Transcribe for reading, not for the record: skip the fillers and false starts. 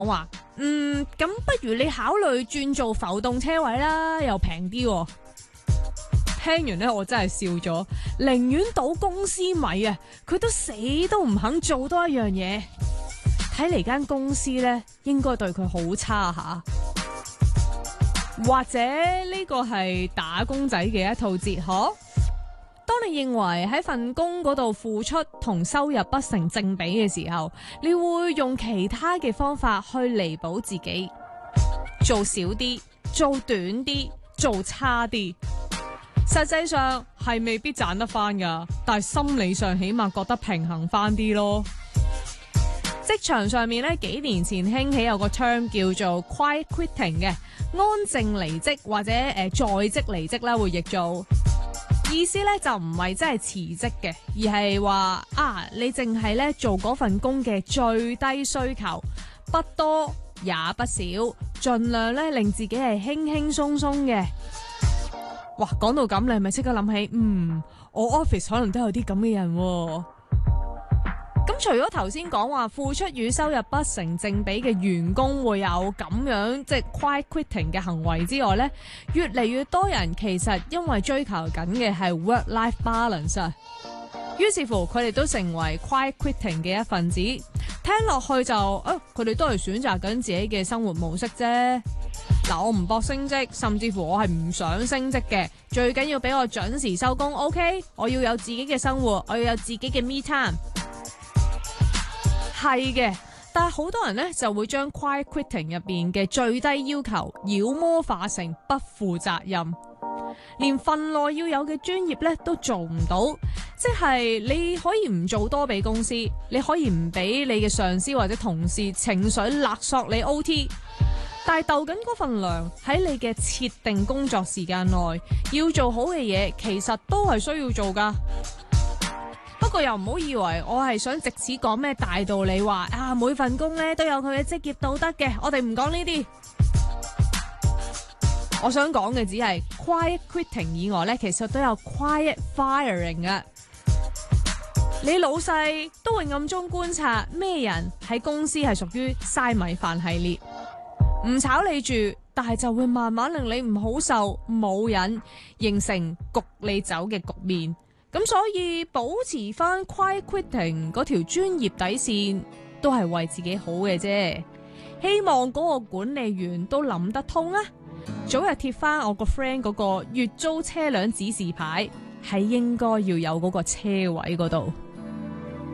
我話咁不如你考慮轉做浮動車位啦，又平啲喎。聽完咧，我真係笑咗，寧願倒公司米啊，佢都死都唔肯做多一樣嘢。睇嚟間公司咧，應該對佢好差下，或者呢個係打工仔嘅一套哲學。當你認為喺份工嗰度付出同收入不成正比嘅時候，你會用其他嘅方法去彌補自己，做少啲，做短啲，做差啲。實際上係未必賺得翻噶，但係心理上起碼覺得平衡翻啲咯。職場上面咧，幾年前興起有個 term 叫做 quiet quitting 嘅，安靜離職或者在職離職啦，會譯做。意思咧就唔係真係辭職嘅，而係話你淨係咧做嗰份工嘅最低需求，不多也不少，盡量咧令自己係輕輕鬆鬆嘅。哇，講到咁，你係咪即刻諗起我 office 可能都有啲咁嘅人喎。咁除咗頭先講話付出與收入不成正比嘅員工會有咁樣即係 quiet quitting 嘅行為之外呢，越嚟越多人其實因為追求緊嘅係 work-life balance 啊，於是乎佢哋都成為 quiet quitting 嘅一份子。聽落去就佢哋都係選擇緊自己嘅生活模式啫。嗱，我唔搏升職，甚至乎我係唔想升職嘅，最緊要俾我準時收工 OK， 我要有自己嘅生活，我要有自己嘅 me time。係嘅，但係好多人呢就會將 quiet quitting 入邊嘅最低要求妖魔化成不負責任，連份內要有嘅專業呢都做唔到。即係你可以唔做多俾公司，你可以唔俾你嘅上司或者同事情緒勒索你 OT， 但係鬥緊嗰份糧喺你嘅設定工作時間內要做好嘅嘢，其實都係需要做噶。不過又唔好以為我係想藉此講咩大道理，話每份工咧都有佢嘅職業道德嘅，我哋唔講呢啲。我想講嘅只係 quiet quitting 以外咧，其實都有 quiet firing 啊。你老細都會暗中觀察咩人喺公司係屬於嘥米飯系列，唔炒你住，但係就會慢慢令你唔好受，冇癮，形成焗你走嘅局面。咁所以保持翻 quiet quitting 嗰條專業底線，都係為自己好嘅啫。希望嗰個管理員都諗得通啊！早日貼翻我個 friend 嗰個月租車輛指示牌，係應該要有嗰個車位嗰度。